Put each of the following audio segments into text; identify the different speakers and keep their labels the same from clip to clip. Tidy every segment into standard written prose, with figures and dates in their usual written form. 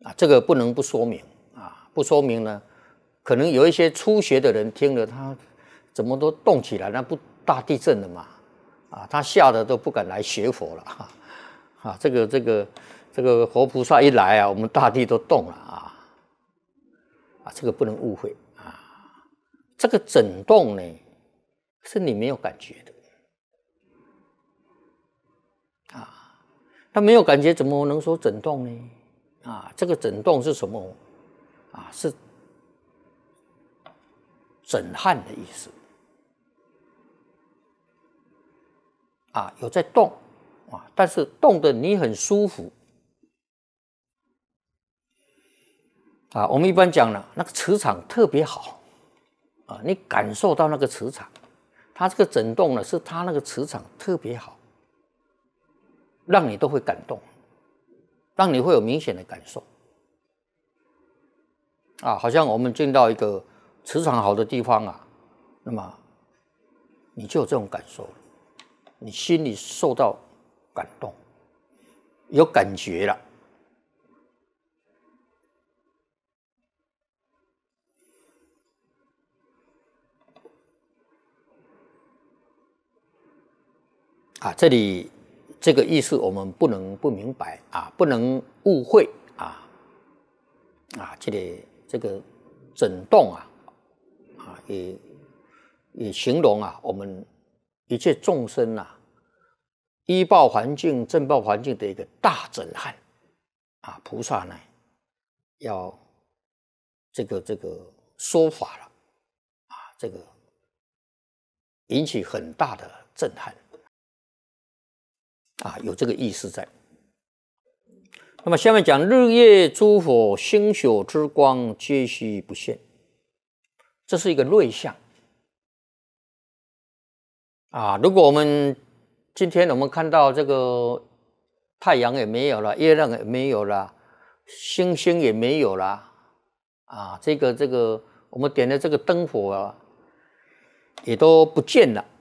Speaker 1: 这个不能不说明不说明呢，可能有一些初学的人听了，他怎么都动起来，那不大地震了嘛？他吓得都不敢来学佛了这个活菩萨一来我们大地都动了这个不能误会这个震动呢，是你没有感觉的他没有感觉，怎么能说震动呢？这个震动是什么？是震撼的意思有在动但是动的你很舒服我们一般讲了，那个磁场特别好你感受到那个磁场，它这个震动呢，是它那个磁场特别好，让你都会感动，让你会有明显的感受好像我们进到一个磁场好的地方那么你就有这种感受了，你心里受到感动，有感觉了这里这个意思我们不能不明白不能误会这个震动也形容我们一切众生依报环境、正报环境的一个大震撼菩萨呢要这个说法了这个引起很大的震撼有这个意思在。那么下面讲日夜诸佛星宿之光皆悉不现，这是一个瑞相如果我们今天我们看到这个太阳也没有了，月亮也没有了，星星也没有了这个我们点的这个灯火也都不见了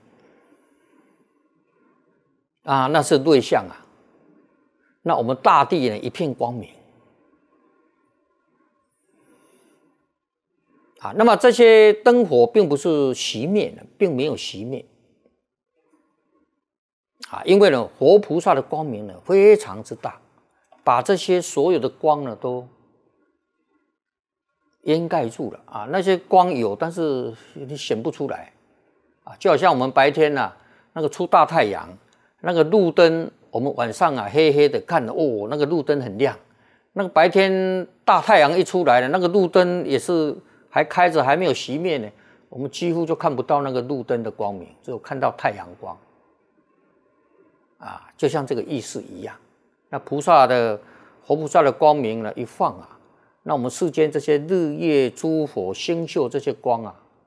Speaker 1: 那是瑞相那我们大地呢一片光明那么这些灯火并不是熄灭的，并没有熄灭因为呢活菩萨的光明呢非常之大，把这些所有的光呢都掩盖住了那些光有，但是你显不出来就好像我们白天那个出大太阳，那个路灯我们晚上黑黑的看那个路灯很亮，那个白天大太阳一出来了，那个路灯也是还开着，还没有熄灭呢，我们几乎就看不到那个路灯的光明，只有看到太阳光就像这个意思一样。那活菩萨的光明呢一放那我们世间这些日夜诸佛星宿这些光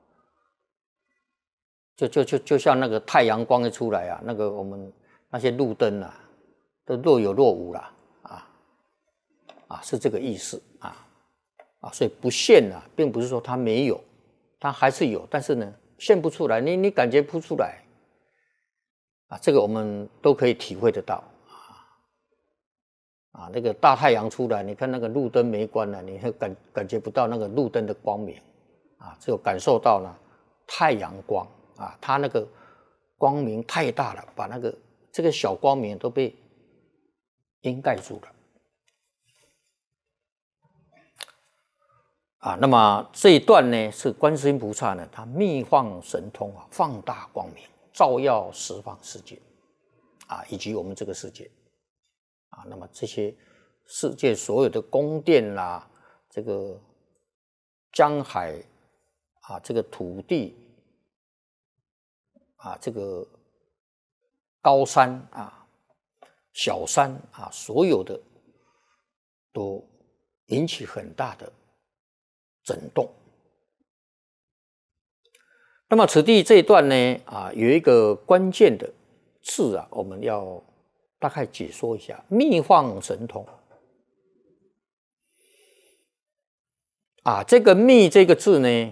Speaker 1: 就像那个太阳光一出来那个我们那些路灯都若有若无了是这个意思所以不现并不是说它没有，它还是有，但是呢现不出来，你感觉不出来这个我们都可以体会得到那个大太阳出来，你看那个路灯没关了，你会感觉不到那个路灯的光明只有感受到了太阳光它那个光明太大了，把这个小光明都被掩盖住了那么这一段呢是观世音菩萨呢他密放神通放大光明，照耀十方世界以及我们这个世界那么这些世界所有的宫殿这个江海这个土地这个高山小山所有的都引起很大的震动。那么此地这一段呢有一个关键的字我们要大概解说一下，密放神通这个密这个字呢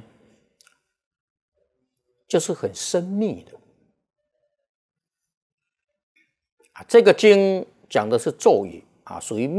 Speaker 1: 就是很深密的这个经讲的是咒语属于